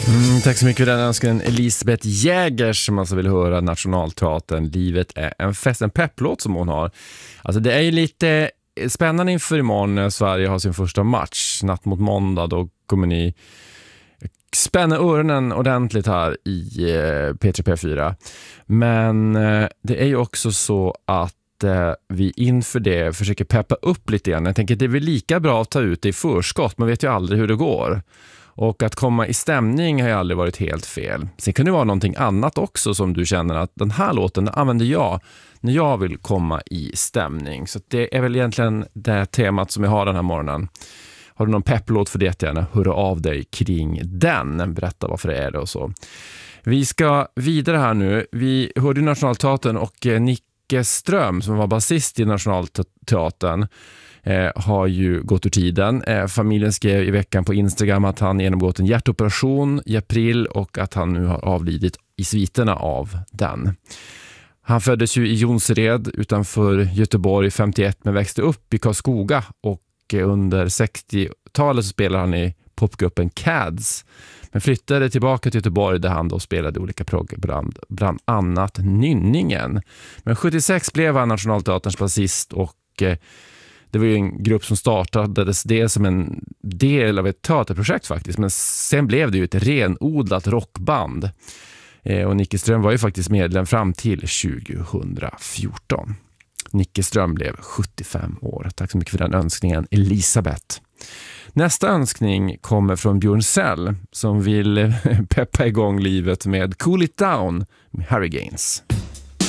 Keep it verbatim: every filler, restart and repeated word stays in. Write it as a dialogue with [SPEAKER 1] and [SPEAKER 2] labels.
[SPEAKER 1] Mm, tack så mycket för den önskan, Elisabeth Jägers, som alltså vill höra Nationalteatern. Livet är en fest, en pepplåt som hon har. Alltså det är ju lite spännande inför imorgon när Sverige har sin första match. Natt mot måndag, då kommer ni spänna öronen ordentligt här i eh, P tre P fyra. Men eh, det är ju också så att eh, vi inför det försöker peppa upp lite grann. Jag tänker att det är väl lika bra att ta ut det i förskott. Man vet ju aldrig hur det går. Och att komma i stämning har ju aldrig varit helt fel. Sen kan det vara någonting annat också som du känner att den här låten använder jag när jag vill komma i stämning. Så det är väl egentligen det temat som jag har den här morgonen. Har du någon pepplåt för det, gärna höra av dig kring den. Berätta varför det är det och så. Vi ska vidare här nu. Vi hörde Nationalteatern och Nicke Ström som var basist i Nationalteatern eh, har ju gått ur tiden. Eh, familjen skrev i veckan på Instagram att han genomgått en hjärtoperation i april och att han nu har avlidit i sviterna av den. Han föddes ju i Jonsered utanför Göteborg femtioett men växte upp i Karlskoga och under sextiotalet så spelade han i popgruppen Cads. Men flyttade tillbaka till Göteborg där han då spelade olika program, bland annat Nynningen. Men sjuttiosex blev han Nationalteaterns basist och eh, det var ju en grupp som startades det som en del av ett teaterprojekt faktiskt. Men sen blev det ju ett renodlat rockband. Eh, och Nicke Ström var ju faktiskt medlem fram till tjugohundrafjorton. Nicke Ström blev sjuttiofem år. Tack så mycket för den önskningen, Elisabeth. Nästa önskning kommer från Björn Sell som vill peppa igång livet med Cool It Down med Harry Gaines.